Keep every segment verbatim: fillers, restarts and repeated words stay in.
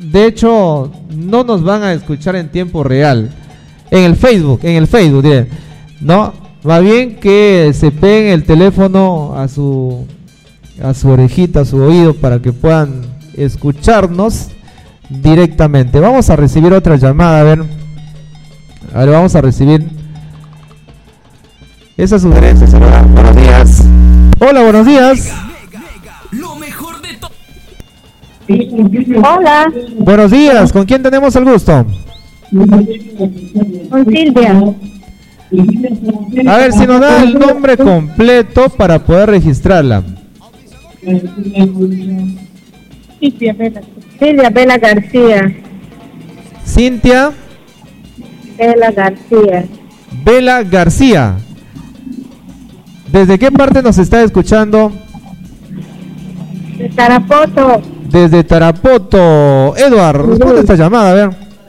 de hecho, no nos van a escuchar en tiempo real. En el Facebook, en el Facebook, diré, ¿no? Va bien que se peguen el teléfono a su, a su orejita, a su oído, para que puedan escucharnos directamente. Vamos a recibir otra llamada, a ver. A ver, vamos a recibir esa sugerencia, señora. Buenos días. Hola, buenos días. Hola. Buenos días, ¿con quién tenemos el gusto? Con Silvia. A ver si nos da el nombre completo para poder registrarla. Silvia Vela. Silvia Vela García. Cintia Vela García. Vela García. ¿Desde qué parte nos está escuchando? De Tarapoto. Desde Tarapoto. Eduardo, responde esta llamada, a ver.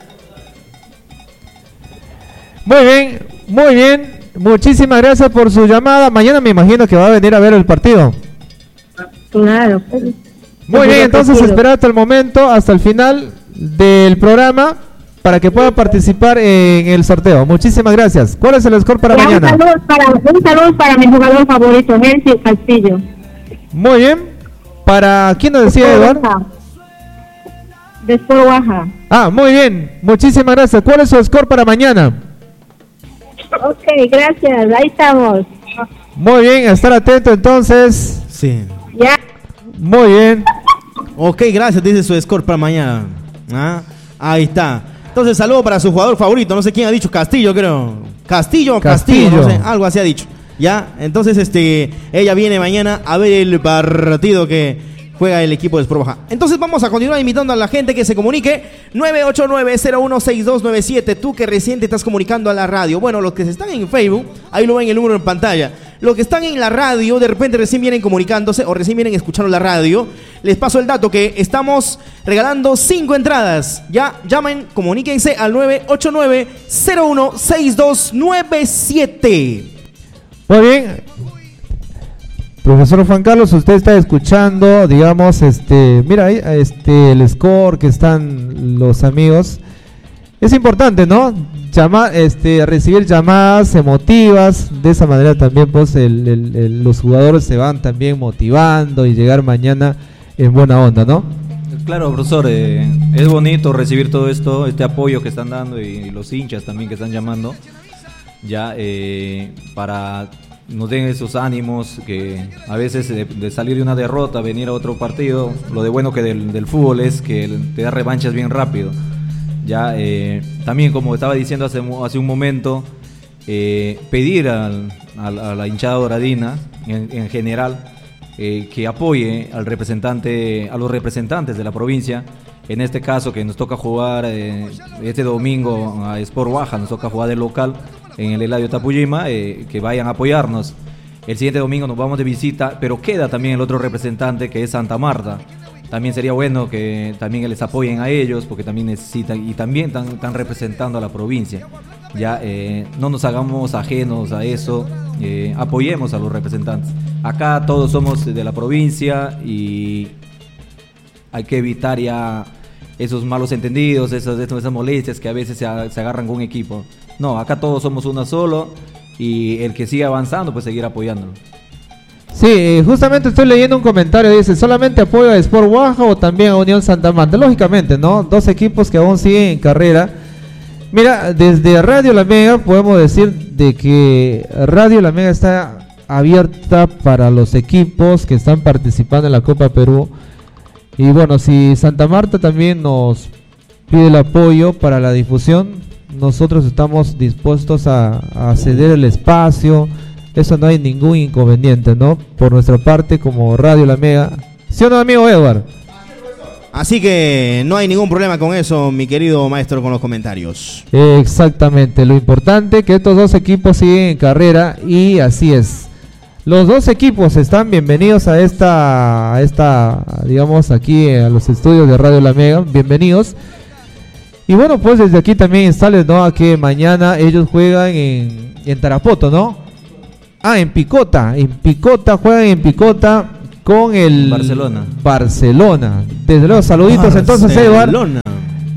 Muy bien, muy bien. Muchísimas gracias por su llamada. Mañana me imagino que va a venir a ver el partido. Claro. Muy bien, entonces esperar hasta el momento, hasta el final del programa, para que pueda participar en el sorteo. Muchísimas gracias. ¿Cuál es el score para Ya, mañana? Un saludo para, un saludo para mi jugador favorito, Henry Castillo. Muy bien. ¿Para quién nos decía, Eduardo? De Sport Baja. Ah, muy bien. Muchísimas gracias. ¿Cuál es su score para mañana? Ok, gracias. Ahí estamos. Muy bien, estar atento entonces. Sí. Ya. Muy bien. Ok, gracias, dice su score para mañana. ¿Ah? Ahí está. Entonces, saludo para su jugador favorito. No sé quién ha dicho, Castillo, creo. Castillo o Castillo, Castillo. no sé, algo así ha dicho. Ya, entonces este, ella viene mañana a ver el partido que juega el equipo de Sport Baja. Entonces vamos a continuar invitando a la gente que se comunique. nueve ocho nueve, cero uno seis dos nueve siete. Tú que recién te estás comunicando a la radio. Bueno, los que están en Facebook, ahí lo ven el número en pantalla. Los que están en la radio, de repente recién vienen comunicándose o recién vienen escuchando la radio. Les paso el dato que estamos regalando cinco entradas. Ya, llamen, comuníquense al nueve ocho nueve, cero uno seis dos nueve siete. Muy bien. Profesor Juan Carlos, usted está escuchando, digamos, este, mira ahí, este, el score que están los amigos. Es importante, ¿no? Llamar, este, recibir llamadas emotivas. De esa manera también, pues, el, el, el, los jugadores se van también motivando y llegar mañana en buena onda, ¿no? Claro, profesor, eh, es bonito recibir todo esto, este apoyo que están dando y, y los hinchas también que están llamando. Ya, eh, para nos den esos ánimos que a veces de, de salir de una derrota, venir a otro partido, lo de bueno que del, del fútbol es que te da revanchas bien rápido. Ya, eh, también como estaba diciendo hace, hace un momento, eh, pedir al, al, a la hinchada doradina en, en general eh, que apoye al representante, a los representantes de la provincia. En este caso que nos toca jugar eh, este domingo a Sport Baja, nos toca jugar de local en el Eladio Tapujima, eh, que vayan a apoyarnos. El siguiente domingo nos vamos de visita, pero queda también el otro representante que es Santa Marta. También sería bueno que también les apoyen a ellos, porque también necesitan y también están, están representando a la provincia. Ya eh, no nos hagamos ajenos a eso, eh, apoyemos a los representantes. Acá todos somos de la provincia y hay que evitar ya esos malos entendidos, esas, esas molestias que a veces se, se agarran con un equipo. No, acá todos somos uno solo y el que siga avanzando, pues seguir apoyándolo. Sí, eh, justamente estoy leyendo un comentario, dice, ¿solamente apoyo a Sport Baja o también a Unión Santa Marta? Lógicamente, ¿no? Dos equipos que aún siguen en carrera. Mira, desde Radio La Mega podemos decir de que Radio La Mega está abierta para los equipos que están participando en la Copa Perú. Y bueno, si Santa Marta también nos pide el apoyo para la difusión, nosotros estamos dispuestos a, a ceder el espacio. Eso no hay ningún inconveniente, ¿no? Por nuestra parte, como Radio La Mega. ¿Sí o no, amigo Edward? Así que no hay ningún problema con eso, mi querido maestro, con los comentarios. Exactamente, lo importante es que estos dos equipos siguen en carrera y así es. Los dos equipos están bienvenidos a esta, a esta, digamos, aquí a los estudios de Radio La Mega, bienvenidos. Y bueno, pues desde aquí también instales, ¿no? A que mañana ellos juegan en, en Tarapoto, ¿no? Ah, en Picota, en Picota, juegan en Picota con el Barcelona. Barcelona. Desde luego, saluditos Barcelona. entonces, Edward.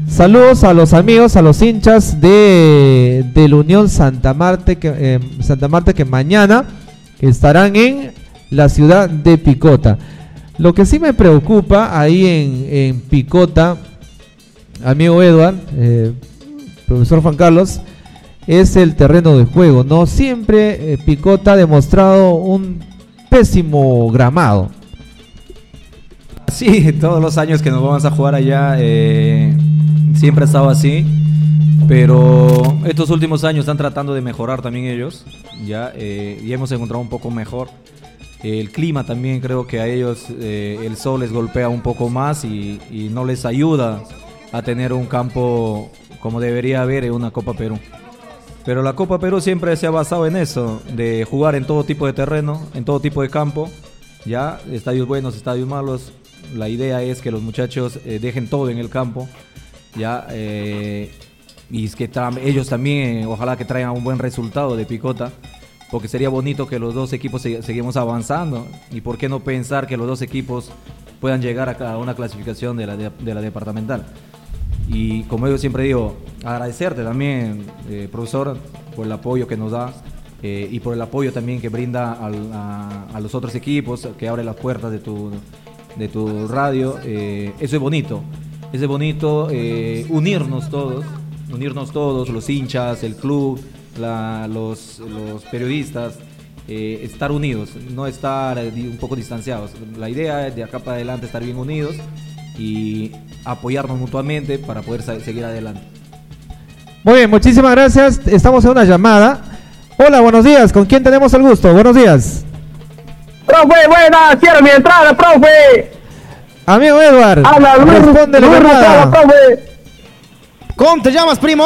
Saludos a los amigos, a los hinchas de, de la Unión Santa Marta, que, eh, Santa Marta que mañana estarán en la ciudad de Picota. Lo que sí me preocupa ahí en, en Picota, amigo Edward, eh, profesor Juan Carlos, es el terreno de juego, ¿no? Siempre eh, Picota ha demostrado un pésimo gramado. Sí, todos los años que nos vamos a jugar allá eh, siempre ha estado así, pero estos últimos años están tratando de mejorar también ellos, ya eh, y hemos encontrado un poco mejor. El clima también creo que a ellos eh, el sol les golpea un poco más y, y no les ayuda a tener un campo como debería haber en una Copa Perú. Pero la Copa Perú siempre se ha basado en eso, de jugar en todo tipo de terreno, en todo tipo de campo, ya, estadios buenos, estadios malos. La idea es que los muchachos eh, dejen todo en el campo, ya, eh, y es que ellos también, eh, ojalá que traigan un buen resultado de Picota, porque sería bonito que los dos equipos se seguimos avanzando, y por qué no pensar que los dos equipos puedan llegar a, a una clasificación de la, de, de la departamental. Y como yo siempre digo, agradecerte también, eh, profesor, por el apoyo que nos da, eh, y por el apoyo también que brinda al, a, a los otros equipos, que abre las puertas de tu, de tu radio. Eh, eso es bonito, eso es bonito, eh, unirnos todos, unirnos todos, los hinchas, el club, la, los, los periodistas, eh, estar unidos, no estar un poco distanciados. La idea es de acá para adelante estar bien unidos y apoyarnos mutuamente para poder seguir adelante. Muy bien, muchísimas gracias. Estamos en una llamada. Hola, buenos días. ¿Con quién tenemos el gusto? Buenos días. Profe, buenas, quiero mi entrada, profe. Amigo Edward, habla, Luis, responde la Luis llamada. Rosado, profe. ¿Cómo te llamas, primo?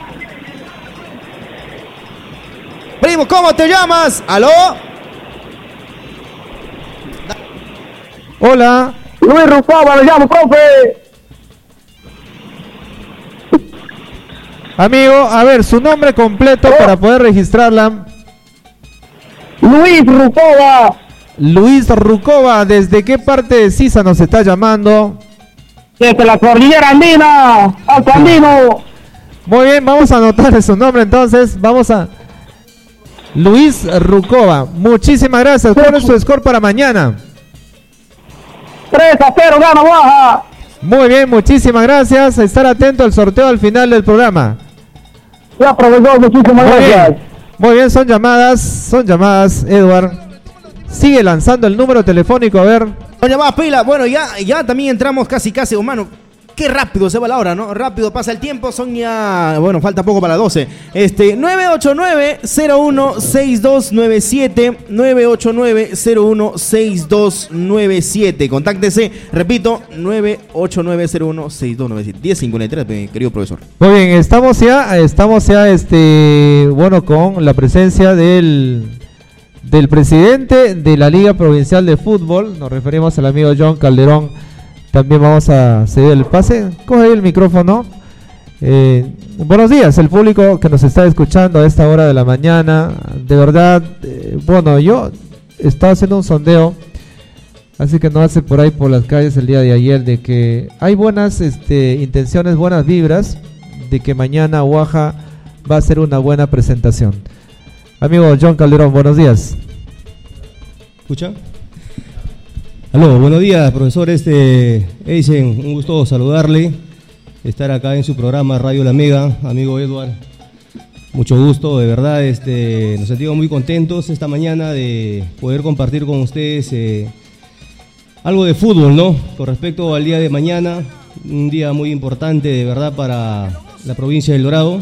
Primo, ¿cómo te llamas? ¿Aló? Hola. Luis Rufaba, le llamo, profe. Amigo, a ver, su nombre completo oh. para poder registrarla. Luis Rufaba. Luis Rucova, ¿desde qué parte de Sisa nos está llamando? Desde la cordillera andina, Alto Andino. Muy bien, vamos a anotar su nombre entonces. Vamos a... Luis Rucova, muchísimas gracias. ¿Cuál es su score para mañana? tres a cero, gana Baja. Muy bien, muchísimas gracias. Estar atento al sorteo al final del programa. Ya, profesor, muchísimas Muy gracias. Bien. Muy bien, son llamadas, son llamadas, Edward. Sigue lanzando el número telefónico, a ver. Llamada pila, bueno, ya, ya también entramos casi, casi, humano. Qué rápido se va la hora, ¿no? Rápido pasa el tiempo, son ya... Bueno, falta poco para las doce. Este, nueve ocho nueve, cero uno, seis dos nueve siete, nueve ocho nueve, cero uno, seis dos nueve siete. Contáctese, repito, nueve ocho nueve, cero uno, seis dos nueve siete. diez cincuenta y tres, mi querido profesor. Muy bien, estamos ya, estamos ya, este, bueno, con la presencia del... del presidente de la Liga Provincial de Fútbol. Nos referimos al amigo John Calderón. También vamos a ceder el pase. Coge ahí el micrófono. Eh, buenos días, el público que nos está escuchando a esta hora de la mañana. De verdad, eh, bueno, yo estaba haciendo un sondeo, así que no hace por ahí por las calles el día de ayer, de que hay buenas este, intenciones, buenas vibras, de que mañana Guaja va a ser una buena presentación. Amigo John Calderón, buenos días. ¿Escucha? Aló, buenos días, profesor este, Eisen, un gusto saludarle, estar acá en su programa Radio La Mega, amigo Edward, mucho gusto, de verdad, este, nos sentimos muy contentos esta mañana de poder compartir con ustedes eh, algo de fútbol, ¿no? Con respecto al día de mañana, un día muy importante, de verdad, para la provincia del Dorado.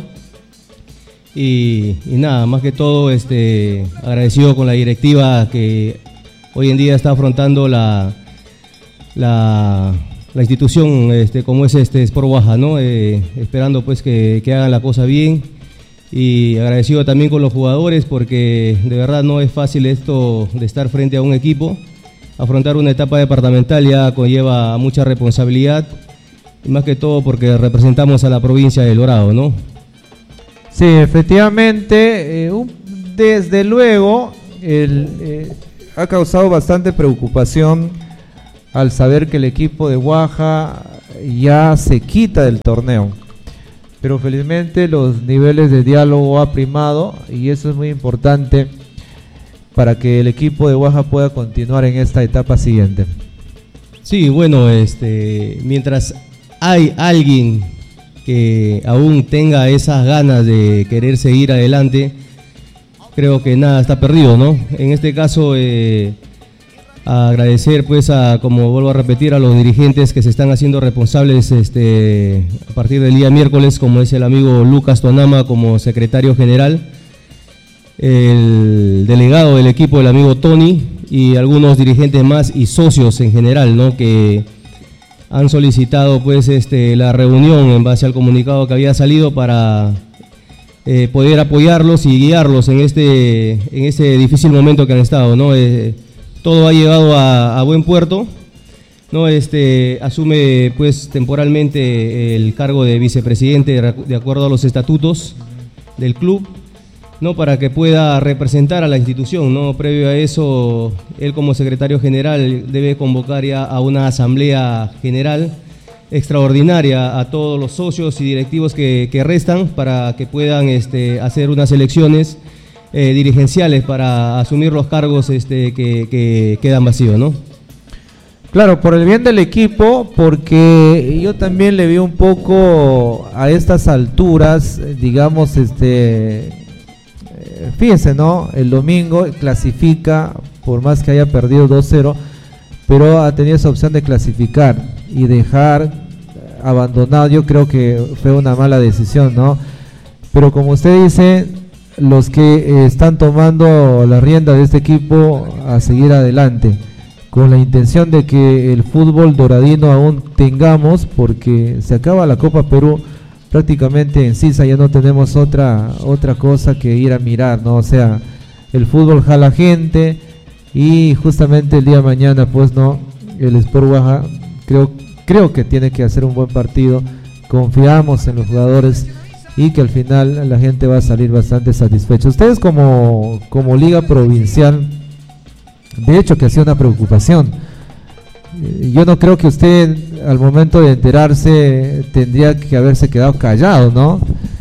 Y, y nada, más que todo este, agradecido con la directiva que hoy en día está afrontando la, la, la institución este, como es este Sport Guaja, ¿no? Eh, esperando pues que, que hagan la cosa bien, y agradecido también con los jugadores porque de verdad no es fácil esto de estar frente a un equipo. Afrontar una etapa departamental ya conlleva mucha responsabilidad, y más que todo porque representamos a la provincia del Dorado, ¿no? Sí, efectivamente, eh, un, desde luego el, eh, ha causado bastante preocupación al saber que el equipo de Guaja ya se quita del torneo. Pero felizmente los niveles de diálogo ha primado y eso es muy importante para que el equipo de Guaja pueda continuar en esta etapa siguiente. Sí, bueno, este, mientras hay alguien que aún tenga esas ganas de querer seguir adelante, creo que nada está perdido, ¿no? En este caso, eh, agradecer, pues, a, como vuelvo a repetir, a los dirigentes que se están haciendo responsables este, a partir del día miércoles, como es el amigo Lucas Tuanama como secretario general, el delegado del equipo, el amigo Tony, y algunos dirigentes más y socios en general, ¿no? Que han solicitado, pues, este, la reunión en base al comunicado que había salido para eh, poder apoyarlos y guiarlos en este, en este difícil momento que han estado, ¿no? Eh, todo ha llegado a, a buen puerto, ¿no? Este, asume, pues, temporalmente el cargo de vicepresidente de, de acuerdo a los estatutos del club, ¿no? Para que pueda representar a la institución, ¿no? Previo a eso, él como secretario general debe convocar ya a una asamblea general extraordinaria a todos los socios y directivos que, que restan para que puedan este, hacer unas elecciones eh, dirigenciales para asumir los cargos este, que, que quedan vacíos, ¿no? Claro, por el bien del equipo, porque yo también le vi un poco a estas alturas, digamos, este... Fíjense, ¿no? El domingo clasifica, por más que haya perdido dos cero, pero ha tenido esa opción de clasificar y dejar abandonado. Yo creo que fue una mala decisión, ¿no? Pero como usted dice, los que eh, están tomando la rienda de este equipo a seguir adelante, con la intención de que el fútbol doradino aún tengamos, porque se acaba la Copa Perú. Prácticamente en Sisa ya no tenemos otra otra cosa que ir a mirar, ¿no? O sea, el fútbol jala gente y justamente el día de mañana, pues, no, el Sport Guaja creo creo que tiene que hacer un buen partido. Confiamos en los jugadores y que al final la gente va a salir bastante satisfecha. Ustedes como como liga provincial, de hecho que ha sido una preocupación. Yo no creo que usted al momento de enterarse tendría que haberse quedado callado, ¿no?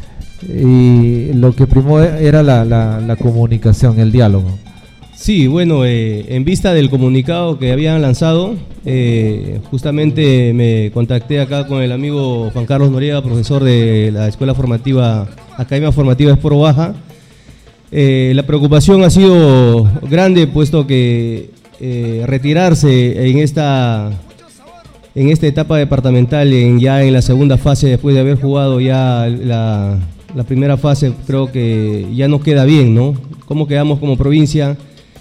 Y lo que primó era la, la, la comunicación, el diálogo. Sí, bueno, eh, en vista del comunicado que habían lanzado, eh, justamente me contacté acá con el amigo Juan Carlos Noriega, profesor de la Escuela Formativa, Academia Formativa Sport Baja. Eh, la preocupación ha sido grande, puesto que Eh, retirarse en esta en esta etapa departamental, en, ya en la segunda fase, después de haber jugado ya la, la primera fase, creo que ya no queda bien, ¿no? ¿Cómo quedamos como provincia?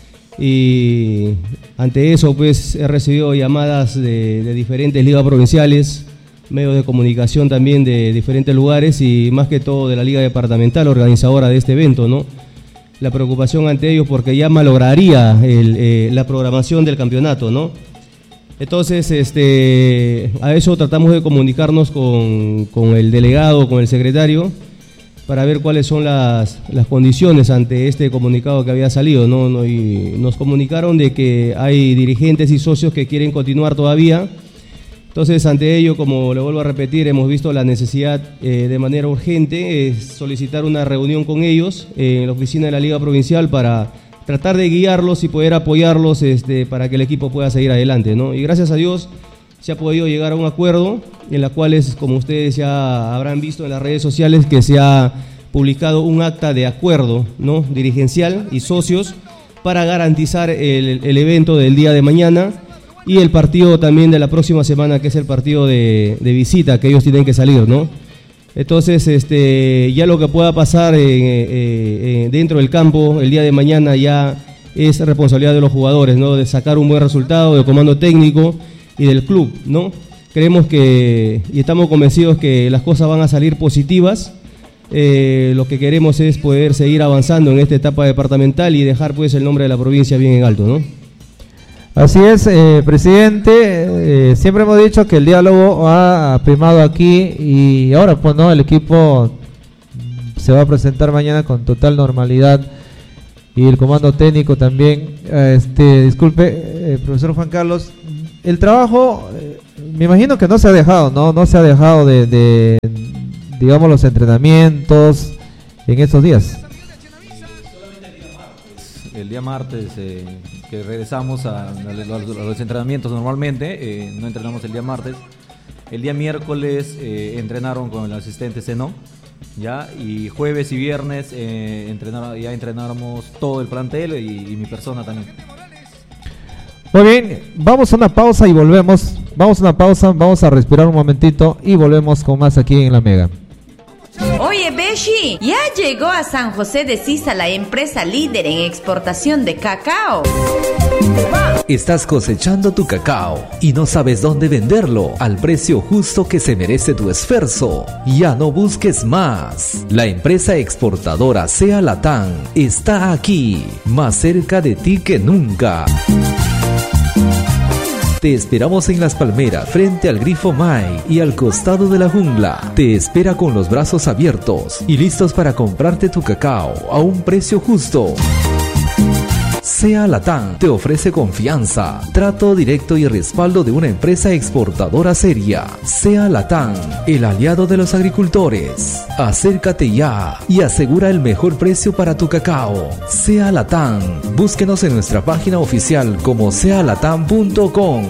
Y ante eso, pues, he recibido llamadas de, de diferentes ligas provinciales, medios de comunicación también de diferentes lugares y más que todo de la liga departamental organizadora de este evento, ¿no? La preocupación ante ellos porque ya malograría el, eh, la programación del campeonato, ¿no? Entonces, este, a eso tratamos de comunicarnos con, con el delegado, con el secretario, para ver cuáles son las, las condiciones ante este comunicado que había salido, ¿no? No, y nos comunicaron de que hay dirigentes y socios que quieren continuar todavía. Entonces, ante ello, como le vuelvo a repetir, hemos visto la necesidad eh, de manera urgente eh, solicitar una reunión con ellos eh, en la oficina de la Liga Provincial para tratar de guiarlos y poder apoyarlos este, para que el equipo pueda seguir adelante, ¿no? Y gracias a Dios se ha podido llegar a un acuerdo en la cual, es, como ustedes ya habrán visto en las redes sociales, que se ha publicado un acta de acuerdo, ¿no?, dirigencial y socios para garantizar el, el evento del día de mañana y el partido también de la próxima semana, que es el partido de, de visita, que ellos tienen que salir, ¿no? Entonces, este, ya lo que pueda pasar eh, eh, eh, dentro del campo el día de mañana ya es responsabilidad de los jugadores, ¿no? De sacar un buen resultado, del comando técnico y del club, ¿no? Creemos que, y estamos convencidos que las cosas van a salir positivas. Eh, lo que queremos es poder seguir avanzando en esta etapa departamental y dejar, pues, el nombre de la provincia bien en alto, ¿no? Así es, eh, presidente, eh, siempre hemos dicho que el diálogo ha primado aquí y ahora, pues, no, el equipo se va a presentar mañana con total normalidad y el comando técnico también. Este, disculpe, eh, profesor Juan Carlos, el trabajo, eh, me imagino que no se ha dejado, ¿no? No se ha dejado de, de digamos, los entrenamientos en estos días. El día martes eh, que regresamos a, a, los, a los entrenamientos normalmente, eh, no entrenamos el día martes. El día miércoles eh, entrenaron con el asistente Seno, ya, y jueves y viernes eh, entrenar, ya entrenamos todo el plantel y, y mi persona también. Muy bien, vamos a una pausa y volvemos. Vamos a una pausa, vamos a respirar un momentito y volvemos con más aquí en La Mega. Oye, Beshi, ya llegó a San José de Sisa la empresa líder en exportación de cacao. Estás cosechando tu cacao y no sabes dónde venderlo al precio justo que se merece tu esfuerzo. Ya no busques más. La empresa exportadora Sea Latam está aquí, más cerca de ti que nunca. Te esperamos en Las Palmeras, frente al Grifo Mai y al costado de la jungla. Te espera con los brazos abiertos y listos para comprarte tu cacao a un precio justo. Sea Latam te ofrece confianza, trato directo y respaldo de una empresa exportadora seria. Sea Latam, el aliado de los agricultores. Acércate ya y asegura el mejor precio para tu cacao. Sea Latam, búsquenos en nuestra página oficial como sea latam punto com.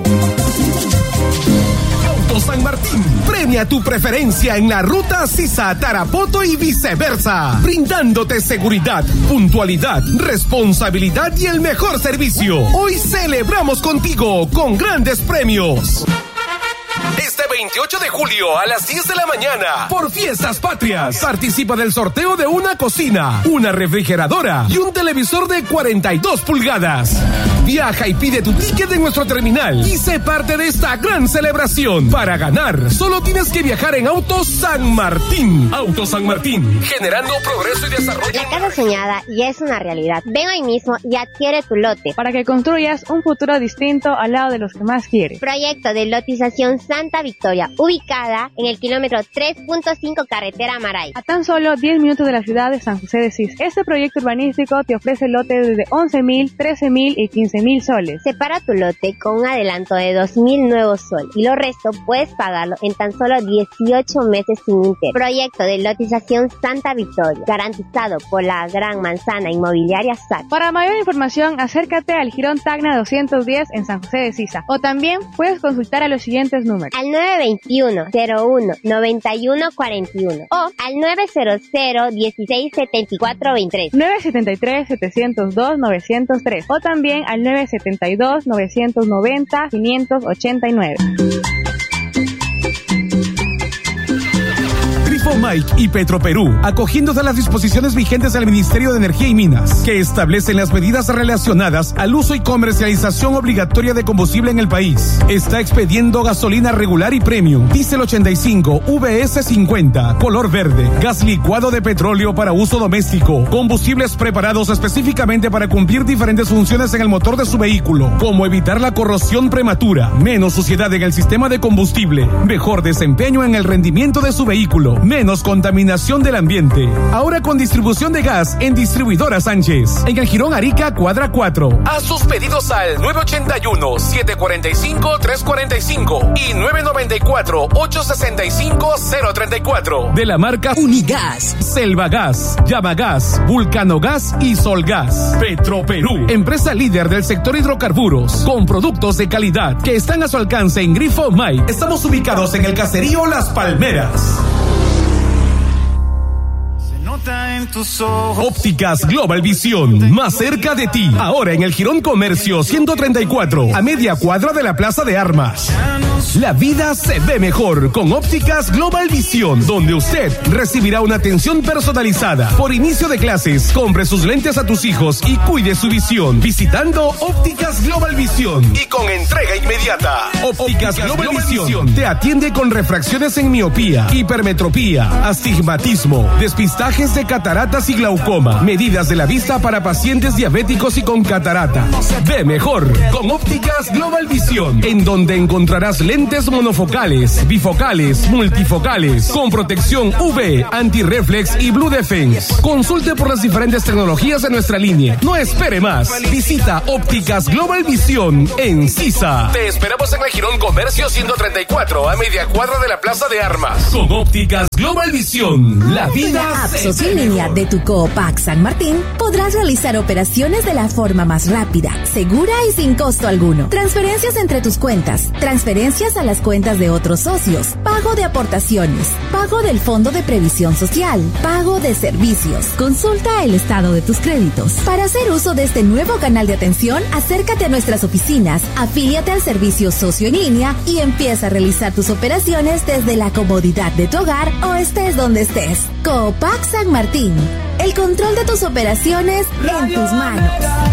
San Martín premia tu preferencia en la ruta Sisa Tarapoto y viceversa, brindándote seguridad, puntualidad, responsabilidad y el mejor servicio. Hoy celebramos contigo con grandes premios. Este veintiocho de julio a las diez de la mañana, por Fiestas Patrias, participa del sorteo de una cocina, una refrigeradora y un televisor de cuarenta y dos pulgadas. Viaja y pide tu ticket en nuestro terminal y sé parte de esta gran celebración. Para ganar, solo tienes que viajar en Auto San Martín. Auto San Martín, generando progreso y desarrollo. La casa soñada ya es una realidad. Ven hoy mismo y adquiere tu lote para que construyas un futuro distinto al lado de los que más quieres. Proyecto de lotización Santa Victoria, ubicada en el kilómetro tres punto cinco carretera Maray, a tan solo diez minutos de la ciudad de San José de Cis. Este proyecto urbanístico te ofrece lotes desde once mil, trece mil y quince mil soles. Separa tu lote con un adelanto de dos mil nuevos soles y lo resto puedes pagarlo en tan solo dieciocho meses sin interés. Proyecto de lotización Santa Victoria, garantizado por la Gran Manzana Inmobiliaria S A C. Para mayor información, acércate al Jirón Tacna doscientos diez en San José de Sisa, o también puedes consultar a los siguientes números: al nueve veintiuno, cero uno, noventa y uno cuarenta y uno o al nueve cero cero, dieciséis setenta y cuatro veintitrés, nueve setenta y tres, setecientos dos, novecientos tres o también al nueve setenta y dos, novecientos noventa, quinientos ochenta y nueve. Mike y Petroperú, acogiéndose a las disposiciones vigentes del Ministerio de Energía y Minas, que establecen las medidas relacionadas al uso y comercialización obligatoria de combustible en el país. Está expediendo gasolina regular y premium, diésel ochenta y cinco, V S cincuenta, color verde, gas licuado de petróleo para uso doméstico, combustibles preparados específicamente para cumplir diferentes funciones en el motor de su vehículo, como evitar la corrosión prematura, menos suciedad en el sistema de combustible, mejor desempeño en el rendimiento de su vehículo, menos contaminación del ambiente. Ahora con distribución de gas en Distribuidora Sánchez, en el Jirón Arica, cuadra cuatro. Haz sus pedidos al nueve ochenta y uno, siete cuarenta y cinco, tres cuarenta y cinco y nueve noventa y cuatro, ocho sesenta y cinco, cero treinta y cuatro. De la marca Unigas, Selvagas, Llamagas, Vulcanogas y Solgas. Petroperú, empresa líder del sector hidrocarburos, con productos de calidad que están a su alcance en Grifo Mai. Estamos ubicados en el caserío Las Palmeras. En tus ojos. Ópticas Global Visión, más cerca de ti. Ahora en el Jirón Comercio ciento treinta y cuatro, a media cuadra de la Plaza de Armas. La vida se ve mejor con Ópticas Global Visión, donde usted recibirá una atención personalizada. Por inicio de clases, compre sus lentes a tus hijos y cuide su visión visitando Ópticas Global Visión y con entrega inmediata. Ópticas Global Visión te atiende con refracciones en miopía, hipermetropía, astigmatismo, despistajes exámenes de cataratas y glaucoma, medidas de la vista para pacientes diabéticos y con catarata. Ve mejor con Ópticas Global Visión, en donde encontrarás lentes monofocales, bifocales, multifocales, con protección U V, antirreflex y Blue Defense. Consulte por las diferentes tecnologías de nuestra línea. No espere más. Visita Ópticas Global Visión en Sisa. Te esperamos en la Girón Comercio ciento treinta y cuatro, a media cuadra de la Plaza de Armas. Con Ópticas Global Visión, la vida En la app se Socio en ve línea mejor. de tu Coopac San Martín podrás realizar operaciones de la forma más rápida, segura y sin costo alguno. Transferencias entre tus cuentas, transferencias a las cuentas de otros socios, pago de aportaciones, pago del Fondo de Previsión Social, pago de servicios. Consulta el estado de tus créditos. Para hacer uso de este nuevo canal de atención, acércate a nuestras oficinas, afíliate al servicio Socio en línea y empieza a realizar tus operaciones desde la comodidad de tu hogar o estés donde estés. Coopac San Martín. El control de tus operaciones en tus manos.